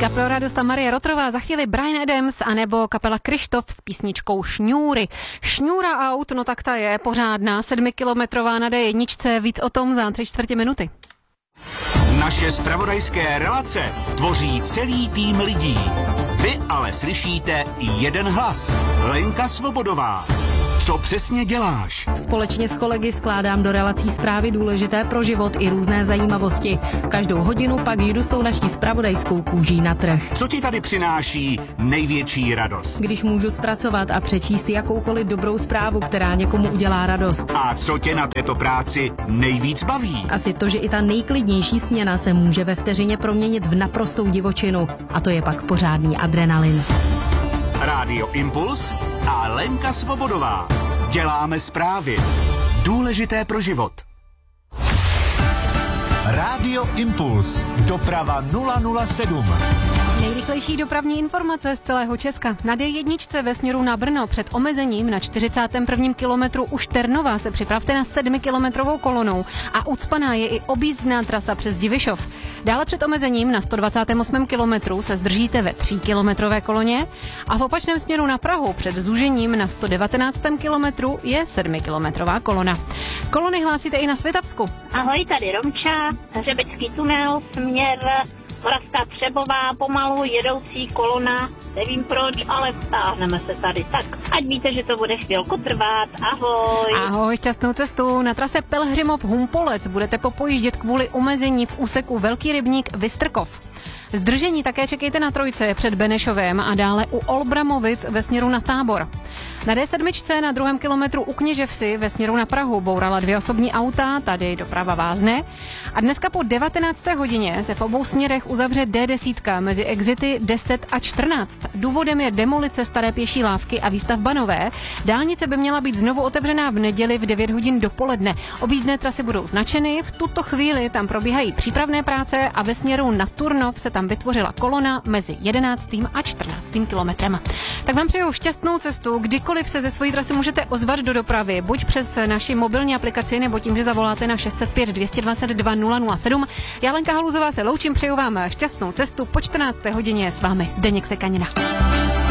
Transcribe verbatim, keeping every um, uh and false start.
Písnička pro radost Marie Rotrová, za chvíli Bryan Adams anebo kapela Krištof s písničkou Šňůry. Šňůra aut, no tak ta je pořádná, sedmikilometrová na dé jedna, víc o tom za tři čtvrtě minuty. Naše zpravodajské relace tvoří celý tým lidí. Vy ale slyšíte jeden hlas. Lenka Svobodová. Co přesně děláš? Společně s kolegy skládám do relací zprávy důležité pro život i různé zajímavosti. Každou hodinu pak jdu s tou naší zpravodajskou kůží na trh. Co ti tady přináší největší radost? Když můžu zpracovat a přečíst jakoukoliv dobrou zprávu, která někomu udělá radost. A co tě na této práci nejvíc baví? Asi to, že i ta nejklidnější směna se může ve vteřině proměnit v naprostou divočinu. A to je pak pořádný adrenalin. Rádio Impuls a Lenka Svobodová. Děláme zprávy. Důležité pro život. Rádio Impuls. Doprava nula nula sedm. Nejrychlejší dopravní informace z celého Česka. Na dé jedna ve směru na Brno před omezením na čtyřicátém prvním kilometru u Šternova se připravte na sedmikilometrovou kolonou a ucpaná je i objízdná trasa přes Divišov. Dále před omezením na sto dvacátém osmém kilometru se zdržíte ve tříkilometrové koloně a v opačném směru na Prahu před zúžením na sto devatenáctém kilometru je sedmikilometrová kolona. Kolony hlásíte i na Světavsku. Ahoj, tady Romča, Hřebecký tunel, směr Moravská Třebová, pomalu jedoucí kolona, nevím proč, ale vtáhneme se tady. Tak, ať víte, že to bude chvilku trvat. Ahoj. Ahoj, šťastnou cestu. Na trase Pelhřimov-Humpolec budete popojíždět kvůli omezení v úseku Velký rybník Vystrkov. Zdržení také čekejte na trojce před Benešovem a dále u Olbramovic ve směru na Tábor. Na dé sedm na druhém kilometru u Kněževsi ve směru na Prahu bourala dvě osobní auta, tady doprava vázne. A dneska po devatenácté hodině se v obou směrech uzavře dé deset mezi exity deset a čtrnáct. Důvodem je demolice staré pěší lávky a výstavba nové. Dálnice by měla být znovu otevřená v neděli v devět hodin dopoledne. Objízdné trasy budou značeny, v tuto chvíli tam probíhají přípravné práce a ve směru na Turnov se tam vytvořila kolona mezi jedenáctým a čtrnáctým kilometrem. Tak vám přeju šťastnou cestu, kdykoliv se ze svojí trasy můžete ozvat do dopravy, buď přes naši mobilní aplikaci, nebo tím, že zavoláte na šest set pět dvě dvacet dva nula nula sedm. Já Lenka Haluzová se loučím, přeju vám šťastnou cestu, po čtrnácté hodině s vámi Zdeněk Sekanina.